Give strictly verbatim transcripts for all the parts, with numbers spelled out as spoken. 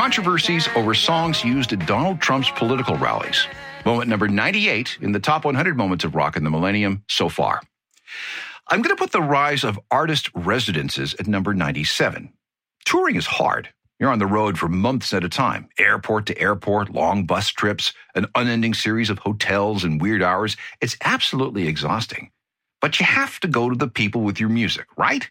controversies over songs used at Donald Trump's political rallies. Moment number ninety-eight in the top one hundred moments of rock in the millennium so far. I'm going to put the rise of artist residences at number ninety-seven. Touring is hard. You're on the road for months at a time, airport to airport, long bus trips, an unending series of hotels and weird hours. It's absolutely exhausting. But you have to go to the people with your music, right?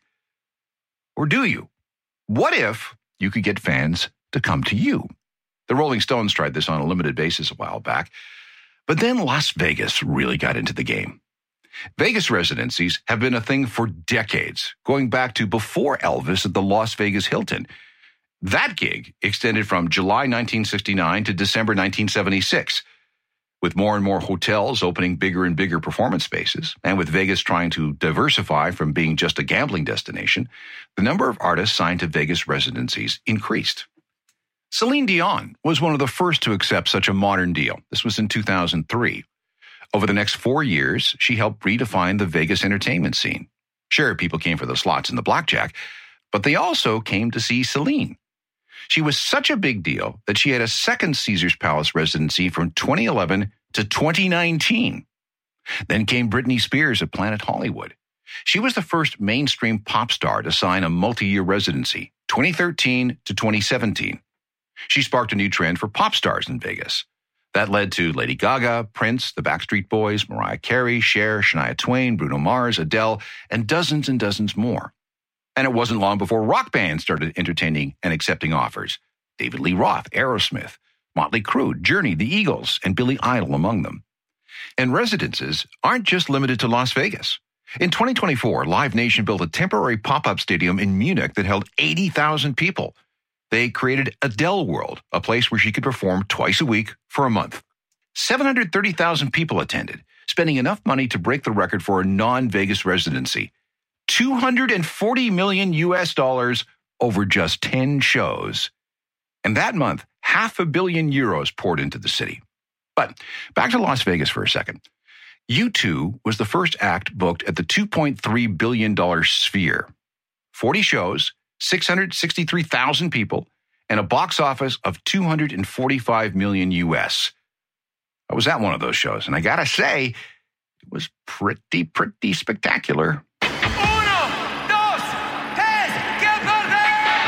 Or do you? What if you could get fans to come to you? The Rolling Stones tried this on a limited basis a while back. But then Las Vegas really got into the game. Vegas residencies have been a thing for decades, going back to before Elvis at the Las Vegas Hilton. That gig extended from July nineteen sixty-nine to December nineteen seventy-six. With more and more hotels opening bigger and bigger performance spaces, and with Vegas trying to diversify from being just a gambling destination, the number of artists signed to Vegas residencies increased. Celine Dion was one of the first to accept such a modern deal. This was in two thousand three. Over the next four years, she helped redefine the Vegas entertainment scene. Sure, people came for the slots and the blackjack, but they also came to see Celine. She was such a big deal that she had a second Caesars Palace residency from twenty eleven to twenty nineteen. Then came Britney Spears at Planet Hollywood. She was the first mainstream pop star to sign a multi-year residency, twenty thirteen to twenty seventeen. She sparked a new trend for pop stars in Vegas. That led to Lady Gaga, Prince, the Backstreet Boys, Mariah Carey, Cher, Shania Twain, Bruno Mars, Adele, and dozens and dozens more. And it wasn't long before rock bands started entertaining and accepting offers. David Lee Roth, Aerosmith, Motley Crue, Journey, the Eagles, and Billy Idol among them. And residences aren't just limited to Las Vegas. In twenty twenty-four, Live Nation built a temporary pop-up stadium in Munich that held eighty thousand people. They created Adele World, a place where she could perform twice a week for a month. seven hundred thirty thousand people attended, spending enough money to break the record for a non-Vegas residency. two hundred forty million U S dollars over just ten shows. And that month, half a billion euros poured into the city. But back to Las Vegas for a second. U two was the first act booked at the two point three billion dollars Sphere. forty shows, six hundred sixty-three thousand people, and a box office of two hundred forty-five million U S. I was at one of those shows, and I gotta say, it was pretty, pretty spectacular.